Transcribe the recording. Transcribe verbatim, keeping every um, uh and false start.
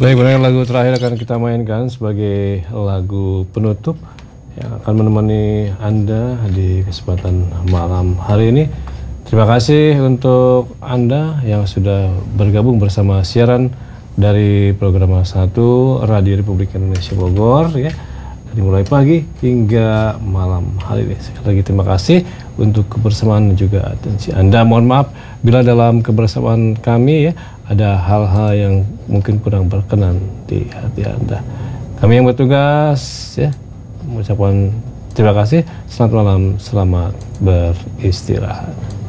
Baik, benar lagu terakhir akan kita mainkan sebagai lagu penutup yang akan menemani Anda di kesempatan malam hari ini. Terima kasih untuk Anda yang sudah bergabung bersama siaran dari program satu Radio Republik Indonesia Bogor ya. Dari mulai pagi hingga malam hari ini. Sekali lagi terima kasih untuk kebersamaan dan juga atensi Anda. Mohon maaf bila dalam kebersamaan kami ya ada hal-hal yang mungkin kurang berkenan di hati Anda. Kami yang bertugas ya mengucapkan terima kasih. Selamat malam, selamat beristirahat.